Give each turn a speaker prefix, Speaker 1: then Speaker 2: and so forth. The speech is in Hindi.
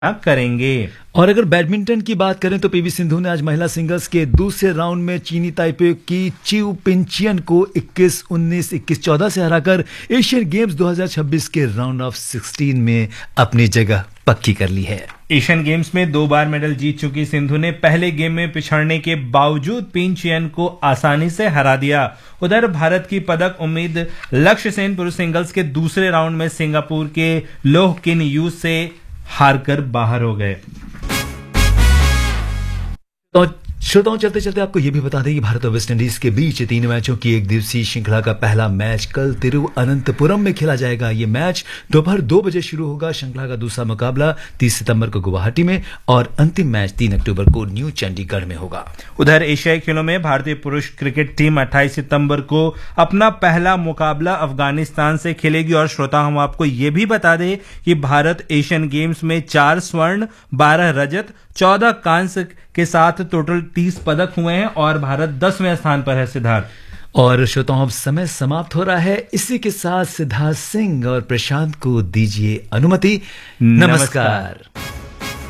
Speaker 1: करेंगे।
Speaker 2: और अगर बैडमिंटन की बात करें तो पीवी सिंधु ने आज महिला सिंगल्स के दूसरे राउंड में चीनी ताइपे की चिउ पिंचियन को 21-19, 21-14 से हराकर एशियन गेम्स 2026 के राउंड ऑफ 16 में अपनी जगह पक्की कर ली है।
Speaker 1: एशियन गेम्स में 2 बार मेडल जीत चुकी सिंधु ने पहले गेम में पिछड़ने के बावजूद पिंचियन को आसानी से हरा दिया। उधर भारत की पदक उम्मीद लक्ष्य सेन पुरुष सिंगल्स के दूसरे राउंड में सिंगापुर के लोह किन यू से हारकर बाहर हो गए।
Speaker 2: तो श्रोताओं, चलते चलते आपको यह भी बता दें कि भारत और वेस्टइंडीज के बीच 3 मैचों की एक दिवसीय श्रृंखला का पहला मैच कल तिरुवनंतपुरम में खेला जाएगा। ये मैच दोपहर 2 बजे शुरू होगा। श्रृंखला का दूसरा मुकाबला 30 सितंबर को गुवाहाटी में और अंतिम मैच 3 अक्टूबर को न्यू चंडीगढ़ में होगा।
Speaker 1: उधर एशियाई खेलों में भारतीय पुरुष क्रिकेट टीम 28 सितंबर को अपना पहला मुकाबला अफगानिस्तान से खेलेगी। और श्रोता, हम आपको ये भी बता दें कि भारत एशियन गेम्स में 4 स्वर्ण, 12 रजत, 14 कांस्य के साथ टोटल 30 पदक हुए हैं और भारत 10वें स्थान पर है। सिद्धार्थ
Speaker 2: और श्रोताओं, अब समय समाप्त हो रहा है। इसी के साथ सिद्धार्थ सिंह और प्रशांत को दीजिए अनुमति। नमस्कार।